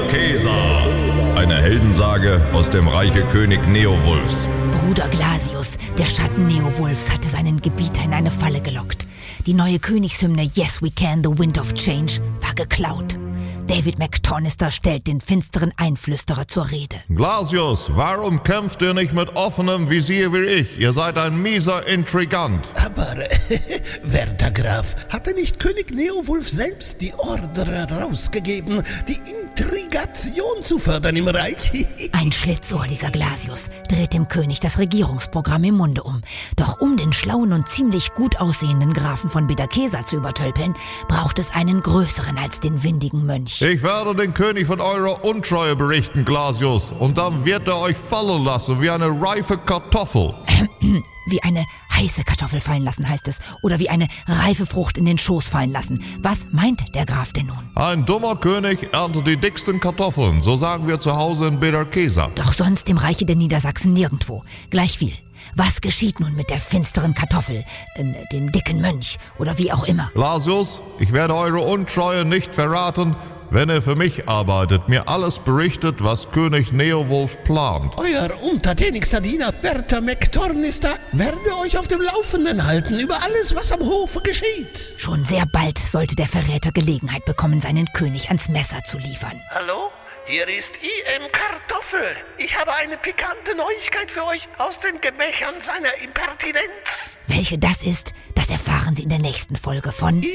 Bederkesa. Eine Heldensage aus dem Reiche König Neowulfs. Bruder Glasius, der Schatten Neowulfs, hatte seinen Gebieter in eine Falle gelockt. Die neue Königshymne Yes We Can, The Wind of Change war geklaut. David McTornister stellt den finsteren Einflüsterer zur Rede. Glasius, warum kämpft ihr nicht mit offenem Visier wie ich? Ihr seid ein mieser Intrigant. Aber, werter Graf, hatte nicht König Neowulf selbst die Order rausgegeben, die Intrigation zu fördern im Reich? Ein Schlitzohr, dieser Glasius, dreht dem König das Regierungsprogramm im Munde um. Doch um den schlauen und ziemlich gut aussehenden Grafen von Bederkesa zu übertölpeln, braucht es einen größeren als den windigen Mönch. Ich werde den König von eurer Untreue berichten, Glasius, und dann wird er euch fallen lassen wie eine reife Kartoffel. Wie eine heiße Kartoffel fallen lassen, heißt es. Oder wie eine reife Frucht in den Schoß fallen lassen. Was meint der Graf denn nun? Ein dummer König erntet die dicksten Kartoffeln, so sagen wir zu Hause in Bederkesa. Doch sonst im Reiche der Niedersachsen nirgendwo. Gleich viel. Was geschieht nun mit der finsteren Kartoffel, dem dicken Mönch oder wie auch immer? Glasius, ich werde eure Untreue nicht verraten, wenn ihr für mich arbeitet, mir alles berichtet, was König Neowulf plant. Euer untertänigster Diener, werter McTornister, werde euch auf dem Laufenden halten über alles, was am Hofe geschieht. Schon sehr bald sollte der Verräter Gelegenheit bekommen, seinen König ans Messer zu liefern. Hallo? Hier ist I.M. Kartoffel. Ich habe eine pikante Neuigkeit für euch aus den Gemächern seiner Impertinenz. Welche das ist, das erfahren Sie in der nächsten Folge von